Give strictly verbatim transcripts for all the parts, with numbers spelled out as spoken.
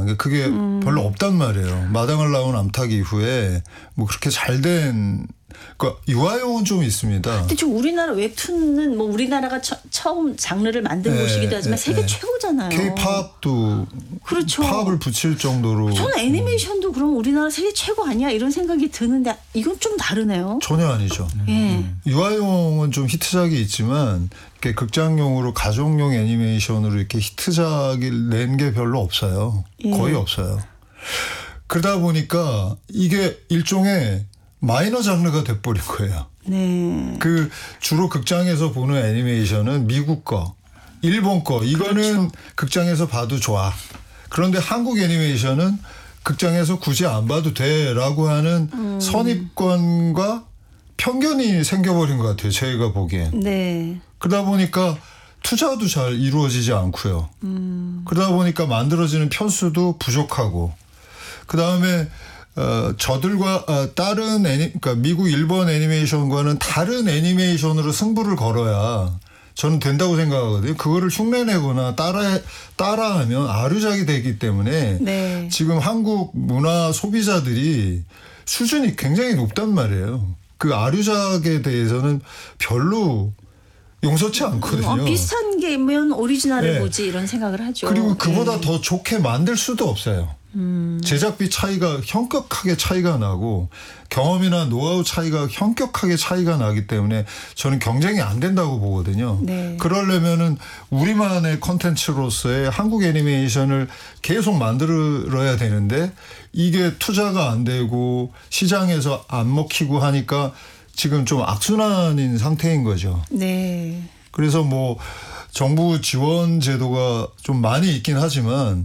그게 음. 별로 없단 말이에요. 마당을 나온 암탉 이후에 뭐 그렇게 잘된 그러니까 유아용은 좀 있습니다. 근데 지금 우리나라 웹툰은 뭐 우리나라가 처, 처음 장르를 만든 네, 곳이기도 하지만 네, 세계 네. 최고잖아요. K-팝도 그렇죠. 팝을 붙일 정도로. 저는 애니메이션도 그럼 우리나라 세계 최고 아니야 이런 생각이 드는데 이건 좀 다르네요. 전혀 아니죠. 예. 유아용은 좀 히트작이 있지만 이렇게 극장용으로 가족용 애니메이션으로 이렇게 히트작을 낸 게 별로 없어요. 예. 거의 없어요. 그러다 보니까 이게 일종의 마이너 장르가 돼버린 거예요. 네. 그 주로 극장에서 보는 애니메이션은 미국 거, 일본 거 이거는 그렇죠. 극장에서 봐도 좋아. 그런데 한국 애니메이션은 극장에서 굳이 안 봐도 돼라고 하는 음. 선입관과 편견이 생겨버린 것 같아요. 저희가 보기엔. 네. 그러다 보니까 투자도 잘 이루어지지 않고요. 음. 그러다 보니까 만들어지는 편수도 부족하고 그다음에 어, 저들과 어, 다른 애니, 그러니까 미국, 일본 애니메이션과는 다른 애니메이션으로 승부를 걸어야 저는 된다고 생각하거든요. 그거를 흉내내거나 따라 따라하면 아류작이 되기 때문에 네. 지금 한국 문화 소비자들이 수준이 굉장히 높단 말이에요. 그 아류작에 대해서는 별로 용서치 않거든요. 어, 비슷한 게면 오리지널을 네. 보지 이런 생각을 하죠. 그리고 그보다 네. 더 좋게 만들 수도 없어요. 음. 제작비 차이가 현격하게 차이가 나고 경험이나 노하우 차이가 현격하게 차이가 나기 때문에 저는 경쟁이 안 된다고 보거든요. 네. 그러려면은 우리만의 콘텐츠로서의 한국 애니메이션을 계속 만들어야 되는데 이게 투자가 안 되고 시장에서 안 먹히고 하니까 지금 좀 악순환인 상태인 거죠. 네. 그래서 뭐 정부 지원 제도가 좀 많이 있긴 하지만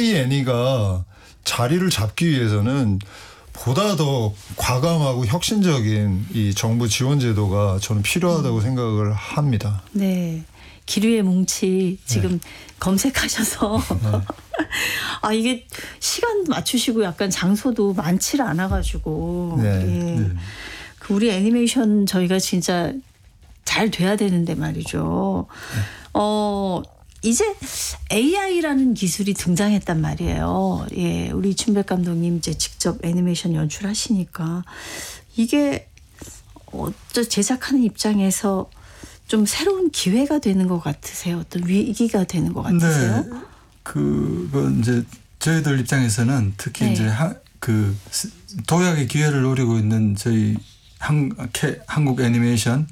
K-애니가 자리를 잡기 위해서는 보다 더 과감하고 혁신적인 이 정부 지원 제도가 저는 필요하다고 음. 생각을 합니다. 네. 기류의 뭉치 지금 네. 검색하셔서 네. 아 이게 시간도 맞추시고 약간 장소도 많지를 않아가지고 네. 예. 네. 그 우리 애니메이션 저희가 진짜 잘 돼야 되는데 말이죠. 네. 어 이제 에이아이라는 기술이 등장했단 말이에요. 예, 우리 이춘백 감독님 이제 직접 애니메이션 연출하시니까 이게 어쩌 제작하는 입장에서 좀 새로운 기회가 되는 것 같으세요? 어떤 위기가 되는 것 같으세요? 네, 그건 이제 저희들 입장에서는 특히 네. 이제 하, 그 도약의 기회를 노리고 있는 저희 한, 한국 애니메이션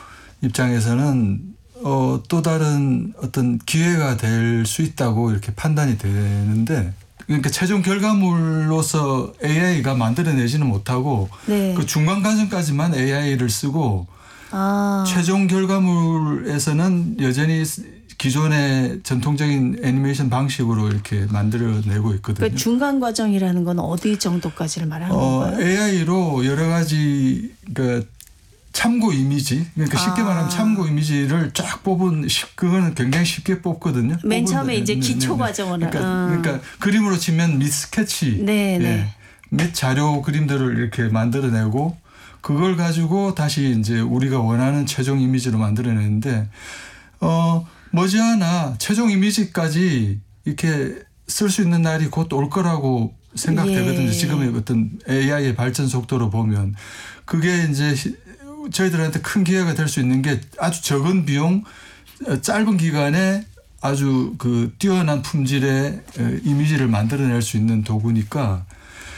입장에서는 어, 또 다른 어떤 기회가 될 수 있다고 이렇게 판단이 되는데 그러니까 최종 결과물로서 에이아이가 만들어내지는 못하고 네. 그 중간 과정까지만 에이아이를 쓰고 아. 최종 결과물에서는 여전히 기존의 전통적인 애니메이션 방식으로 이렇게 만들어내고 있거든요. 그러니까 중간 과정이라는 건 어디 정도까지를 말하는 어, 건가요? 에이아이로 여러 가지 그 참고 이미지, 그러니까 쉽게 아. 말하면 참고 이미지를 쫙 뽑은, 그거는 굉장히 쉽게 뽑거든요. 맨 처음에 뽑은, 이제 네, 기초 네, 네. 과정을. 그러니까, 음. 그러니까 그림으로 치면 및 스케치, 네, 네. 예, 및 자료 그림들을 이렇게 만들어내고 그걸 가지고 다시 이제 우리가 원하는 최종 이미지로 만들어내는데, 어, 머지않아 최종 이미지까지 이렇게 쓸 수 있는 날이 곧 올 거라고 생각되거든요. 예. 지금의 어떤 에이아이의 발전 속도로 보면. 그게 이제 저희들한테 큰 기회가 될 수 있는 게 아주 적은 비용, 짧은 기간에 아주 그 뛰어난 품질의 이미지를 만들어낼 수 있는 도구니까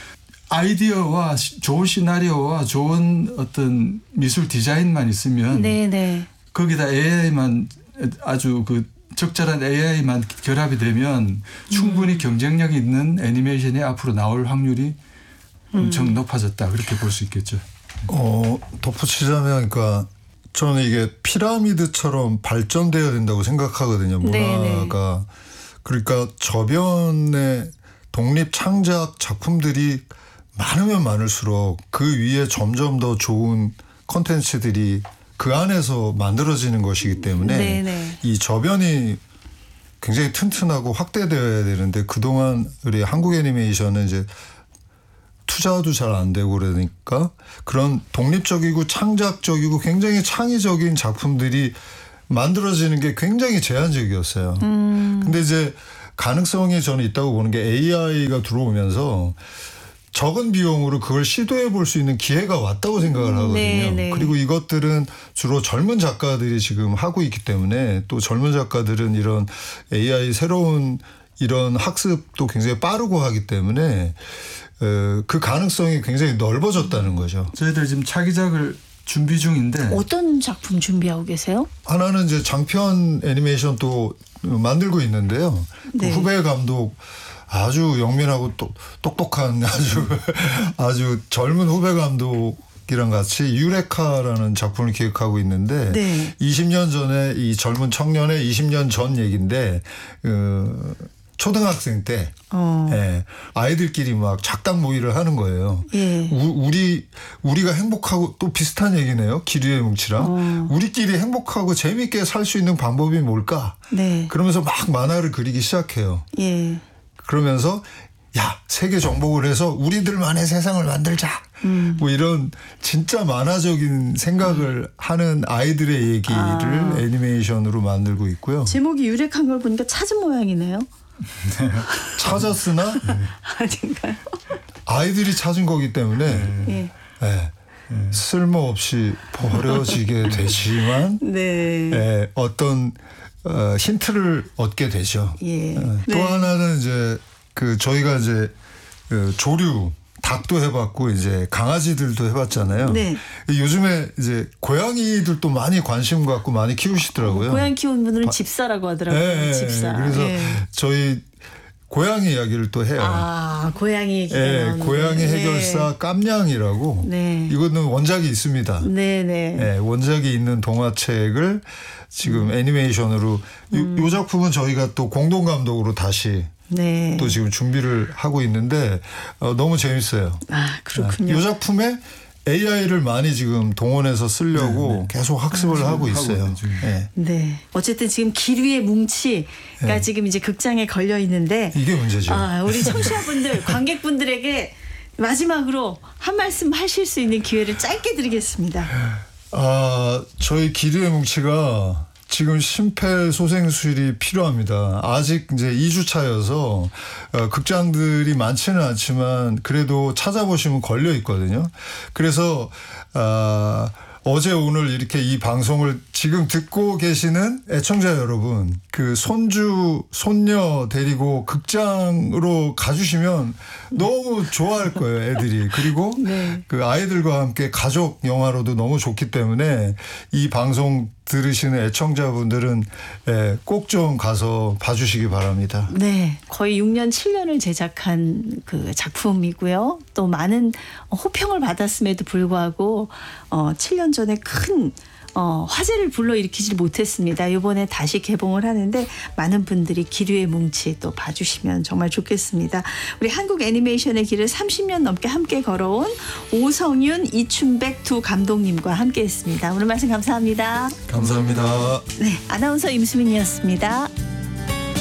아이디어와 좋은 시나리오와 좋은 어떤 미술 디자인만 있으면 네네. 거기다 에이아이만 아주 그 적절한 에이아이만 결합이 되면 충분히 음. 경쟁력 있는 애니메이션이 앞으로 나올 확률이 엄청 음. 높아졌다. 그렇게 볼 수 있겠죠. 어, 덧붙이자면 그러니까 저는 이게 피라미드처럼 발전돼야 된다고 생각하거든요. 문화가. 네네. 그러니까 저변의 독립 창작 작품들이 많으면 많을수록 그 위에 점점 더 좋은 콘텐츠들이 그 안에서 만들어지는 것이기 때문에 네네. 이 저변이 굉장히 튼튼하고 확대되어야 되는데 그동안 우리 한국 애니메이션은 이제 투자도 잘 안 되고 그러니까 그런 독립적이고 창작적이고 굉장히 창의적인 작품들이 만들어지는 게 굉장히 제한적이었어요. 음. 근데 이제 가능성이 저는 있다고 보는 게 에이아이가 들어오면서 적은 비용으로 그걸 시도해 볼 수 있는 기회가 왔다고 생각을 하거든요. 네, 네. 그리고 이것들은 주로 젊은 작가들이 지금 하고 있기 때문에 또 젊은 작가들은 이런 에이아이 새로운 이런 학습도 굉장히 빠르고 하기 때문에 그 가능성이 굉장히 넓어졌다는 거죠. 저희들 지금 차기작을 준비 중인데 어떤 작품 준비하고 계세요? 하나는 이제 장편 애니메이션도 만들고 있는데요. 네. 그 후배 감독 아주 영민하고 또 똑똑한 아주 아주 젊은 후배 감독이랑 같이 유레카라는 작품을 기획하고 있는데 네. 이십 년 전에 이 젊은 청년의 이십 년 전 얘기인데 어, 초등학생 때 어. 예, 아이들끼리 막 작당 모의를 하는 거예요. 예. 우, 우리 우리가 행복하고 또 비슷한 얘기네요. 기류의 뭉치랑 어. 우리끼리 행복하고 재미있게 살 수 있는 방법이 뭘까? 네. 그러면서 막 만화를 그리기 시작해요. 예. 그러면서 야 세계 정복을 해서 우리들만의 세상을 만들자. 음. 뭐 이런 진짜 만화적인 생각을 음. 하는 아이들의 얘기를 아. 애니메이션으로 만들고 있고요. 제목이 유력한 걸 보니까 찾은 모양이네요. 찾았으나 아닌가요? 아이들이 찾은 거기 때문에 예. 네. 쓸모없이 버려지게 되지만 네. 네. 어떤 어, 힌트를 얻게 되죠. 예. 네. 또 네. 하나는 이제 그 저희가 이제 그 조류 닭도 해봤고 이제 강아지들도 해봤잖아요. 네. 요즘에 이제 고양이들도 많이 관심 갖고 많이 키우시더라고요. 고양이 키우는 분들은 집사라고 하더라고요. 네, 집사. 그래서 예. 저희 고양이 이야기를 또 해요. 아, 고양이 얘기가 네, 나오는데. 고양이 해결사 네. 깜냥이라고. 네. 이거는 원작이 있습니다. 네, 네. 네, 원작이 있는 동화책을 지금 음. 애니메이션으로 음. 이 작품은 저희가 또 공동 감독으로 다시 네. 또 지금 준비를 하고 있는데 어, 너무 재밌어요. 아, 그렇군요. 이 작품에 에이아이를 많이 지금 동원해서 쓰려고 네, 네. 계속 학습을 아, 하고 있어요. 하고 네. 네. 어쨌든 지금 기류의 뭉치가 네. 지금 이제 극장에 걸려 있는데 이게 문제죠. 아, 우리 청취자분들, 관객분들에게 마지막으로 한 말씀 하실 수 있는 기회를 짧게 드리겠습니다. 아, 저희 기류의 뭉치가 지금 심폐소생술이 필요합니다. 아직 이제 이 주 차여서 어, 극장들이 많지는 않지만 그래도 찾아보시면 걸려 있거든요. 그래서 어, 어제 오늘 이렇게 이 방송을 지금 듣고 계시는 애청자 여러분, 그 손주, 손녀 데리고 극장으로 가주시면 너무 좋아할 거예요, 애들이. 그리고 네. 그 아이들과 함께 가족 영화로도 너무 좋기 때문에 이 방송 들으시는 애청자분들은 꼭 좀 가서 봐주시기 바랍니다. 네, 거의 육 년, 칠 년을 제작한 그 작품이고요. 또 많은 호평을 받았음에도 불구하고 어, 칠 년 전에 큰 어, 화제를 불러일으키지 못했습니다. 이번에 다시 개봉을 하는데 많은 분들이 기류의 뭉치 또 봐주시면 정말 좋겠습니다. 우리 한국 애니메이션의 길을 삼십 년 넘게 함께 걸어온 오성윤, 이춘백 두 감독님과 함께했습니다. 오늘 말씀 감사합니다. 감사합니다. 네, 아나운서 임수민이었습니다.